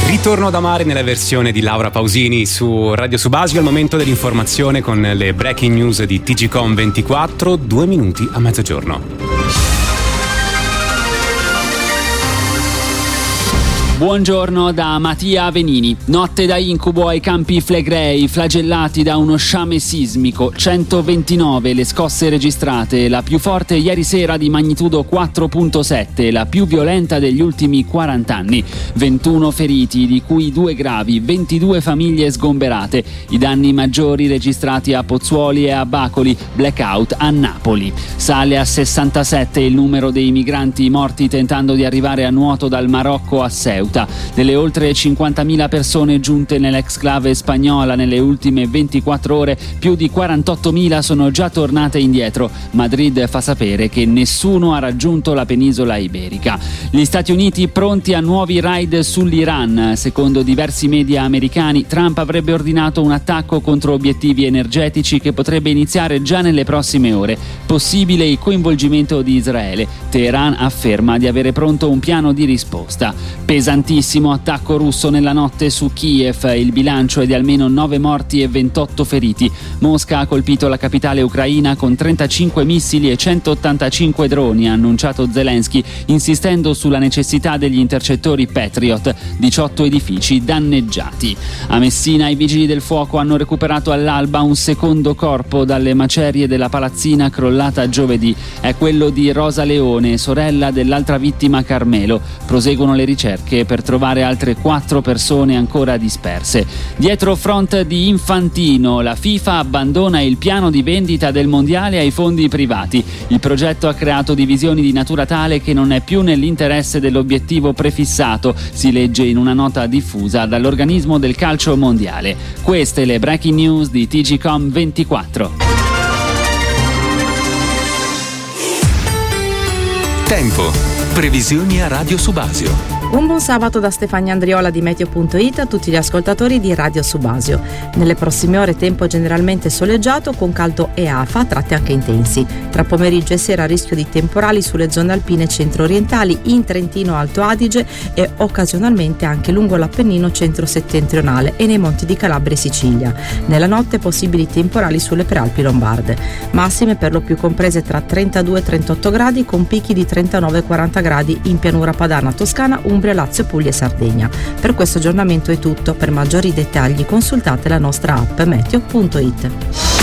Ritorno da mare nella versione di Laura Pausini su Radio Subasio, al momento dell'informazione con le breaking news di TGcom 24, 2 minuti a mezzogiorno. Buongiorno da Mattia Venini. Notte da incubo ai Campi Flegrei, flagellati da uno sciame sismico. 129 le scosse registrate, la più forte ieri sera di magnitudo 4.7, la più violenta degli ultimi 40 anni. 21 feriti, di cui 2 gravi, 22 famiglie sgomberate. I danni maggiori registrati a Pozzuoli e a Bacoli, blackout a Napoli. Sale a 67 il numero dei migranti morti tentando di arrivare a nuoto dal Marocco a Ceuta. Delle oltre 50.000 persone giunte nell'exclave spagnola nelle ultime 24 ore, più di 48.000 sono già tornate indietro. Madrid fa sapere che nessuno ha raggiunto la penisola iberica. Gli Stati Uniti pronti a nuovi raid sull'Iran. Secondo diversi media americani, Trump avrebbe ordinato un attacco contro obiettivi energetici che potrebbe iniziare già nelle prossime ore. Possibile il coinvolgimento di Israele. Teheran afferma di avere pronto un piano di risposta. Pesantissimo attacco russo nella notte su Kiev, il bilancio è di almeno 9 morti e 28 feriti. Mosca ha colpito la capitale ucraina con 35 missili e 185 droni, ha annunciato Zelensky, insistendo sulla necessità degli intercettori Patriot. 18 edifici danneggiati. A Messina i vigili del fuoco hanno recuperato all'alba un secondo corpo dalle macerie della palazzina crollata giovedì. È quello di Rosa Leone, sorella dell'altra vittima Carmelo. Proseguono le ricerche per trovare altre 4 persone ancora disperse. Dietro front di Infantino, la FIFA abbandona il piano di vendita del mondiale ai fondi privati. Il progetto ha creato divisioni di natura tale che non è più nell'interesse dell'obiettivo prefissato, si legge in una nota diffusa dall'organismo del calcio mondiale. Queste le breaking news di TGcom 24. Tempo. Previsioni a Radio Subasio. Un buon sabato da Stefania Andriola di Meteo.it a tutti gli ascoltatori di Radio Subasio. Nelle prossime ore tempo generalmente soleggiato con caldo e afa, a tratti anche intensi. Tra pomeriggio e sera rischio di temporali sulle zone alpine centro-orientali, in Trentino Alto Adige e occasionalmente anche lungo l'Appennino centro-settentrionale e nei monti di Calabria e Sicilia. Nella notte possibili temporali sulle prealpi lombarde. Massime per lo più comprese tra 32 e 38 gradi con picchi di 39-40 gradi in pianura padana, Toscana, Umbria, Lazio, Puglia e Sardegna. Per questo aggiornamento è tutto. Per maggiori dettagli consultate la nostra app Meteo.it.